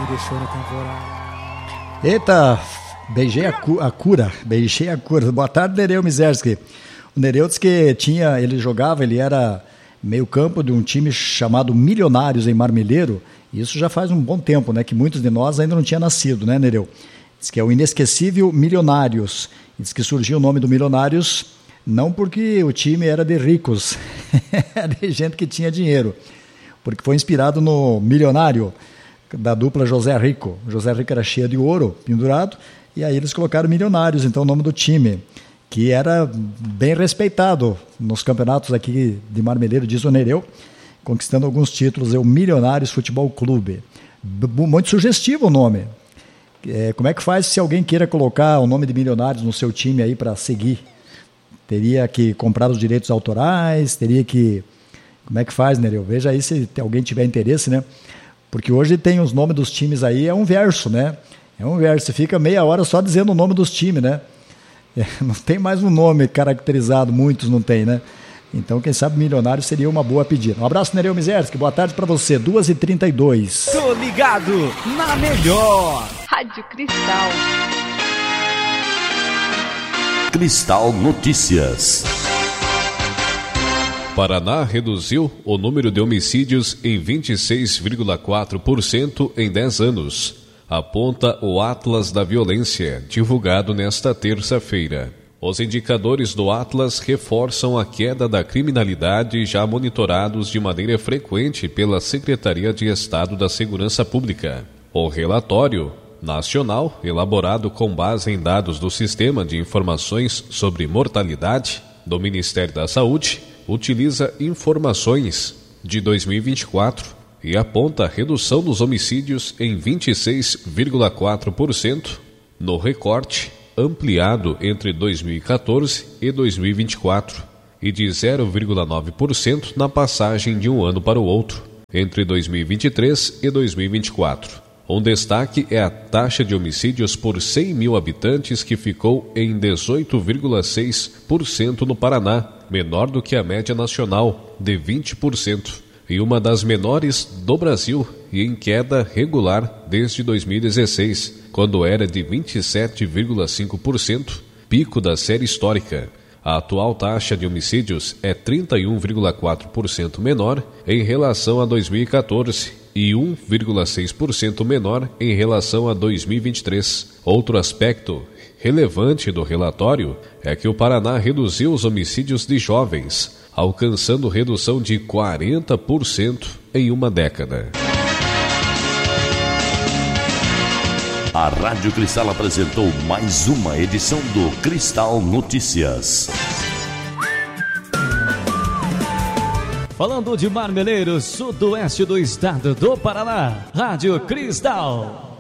me deixou na temporada. Eita, beijei a cura. Boa tarde, Nereu Mizerski. O Nereu disse que ele era meio campo de um time chamado Milionários em Marmeleiro. Isso já faz um bom tempo, né? Que muitos de nós ainda não tinham nascido, né, Nereu? Diz que é o inesquecível Milionários. Diz que surgiu o nome do Milionários não porque o time era de ricos, era de gente que tinha dinheiro, porque foi inspirado no Milionário, da dupla José Rico. José Rico era cheio de ouro pendurado, e aí eles colocaram Milionários, então o nome do time, que era bem respeitado nos campeonatos aqui de Marmeleiro, diz o Nereu, conquistando alguns títulos, é o Milionários Futebol Clube. Muito sugestivo o nome. Como é que faz se alguém queira colocar o nome de Milionários no seu time aí para seguir? Teria que comprar os direitos autorais, Como é que faz, Nereu? Veja aí se alguém tiver interesse, né? Porque hoje tem os nomes dos times aí, é um verso, né? É um verso, você fica meia hora só dizendo o nome dos times, né? Não tem mais um nome caracterizado, muitos não tem, né? Então, quem sabe Milionário seria uma boa pedida. Um abraço, Nereu Mizerski, boa tarde para você, 2h32. Tô ligado na melhor Rádio Cristal. Cristal Notícias. Paraná reduziu o número de homicídios em 26,4% em 10 anos, aponta o Atlas da Violência, divulgado nesta terça-feira. Os indicadores do Atlas reforçam a queda da criminalidade já monitorados de maneira frequente pela Secretaria de Estado da Segurança Pública. O relatório nacional, elaborado com base em dados do Sistema de Informações sobre Mortalidade do Ministério da Saúde, utiliza informações de 2024 e aponta a redução dos homicídios em 26,4% no recorte ampliado entre 2014 e 2024 e de 0,9% na passagem de um ano para o outro, entre 2023 e 2024. Um destaque é a taxa de homicídios por 100 mil habitantes, que ficou em 18,6% no Paraná, menor do que a média nacional, de 20%, e uma das menores do Brasil e em queda regular desde 2016, quando era de 27,5%, pico da série histórica. A atual taxa de homicídios é 31,4% menor em relação a 2014 e 1,6% menor em relação a 2023. Outro aspecto relevante do relatório é que o Paraná reduziu os homicídios de jovens, alcançando redução de 40% em uma década. A Rádio Cristal apresentou mais uma edição do Cristal Notícias. Falando de Marmeleiro, sudoeste do estado do Paraná, Rádio Cristal.